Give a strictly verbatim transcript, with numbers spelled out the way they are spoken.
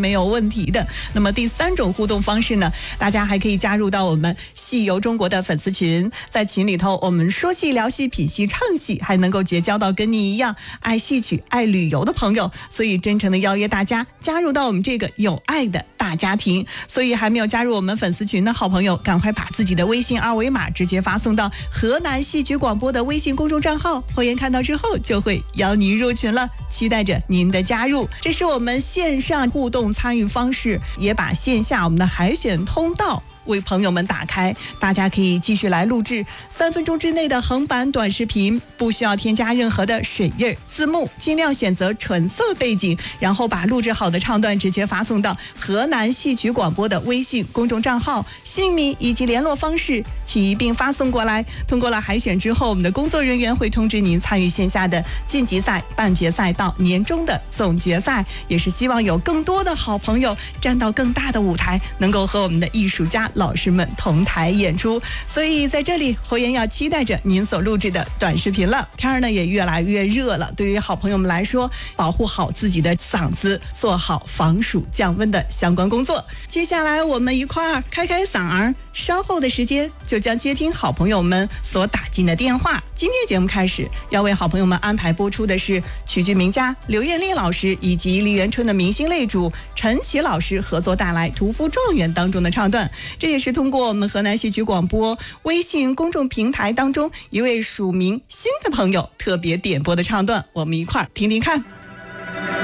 没有问题的。那么第三种互动方式呢，大家还可以加入到我们戏游中国的粉丝群，在群里头我们说戏聊戏品戏唱戏，还能够结交到跟你一样爱戏曲爱旅游的朋友，所以真诚的邀约大家加入到我们这个有爱的大家庭。所以还没有加入我们粉丝群的好朋友，赶快把自己的微信二维码直接发送到河南戏曲广播的微信公众账号，会员看到之后就会邀您入群了，期待着您的加入。这是我们线上互动参与方式，也把线下我们的海选通道为朋友们打开，大家可以继续来录制三分钟之内的横版短视频，不需要添加任何的水印字幕，尽量选择纯色背景，然后把录制好的唱段直接发送到河南戏曲广播的微信公众账号，姓名以及联络方式请一并发送过来。通过了海选之后，我们的工作人员会通知您参与线下的晋级赛、半决赛到年终的总决赛，也是希望有更多的好朋友站到更大的舞台，能够和我们的艺术家老师们同台演出。所以在这里侯妍要期待着您所录制的短视频了。天儿呢也越来越热了，对于好朋友们来说，保护好自己的嗓子，做好防暑降温的相关工作。接下来我们一块儿开开嗓儿，稍后的时间就将接听好朋友们所打进的电话。今天节目开始要为好朋友们安排播出的是曲剧名家刘艳丽老师以及梨园春的明星擂主陈琦老师合作带来《屠夫状元》当中的唱段，这也是通过我们河南戏曲广播微信公众平台当中一位署名新的朋友特别点播的唱段，我们一块儿听听看。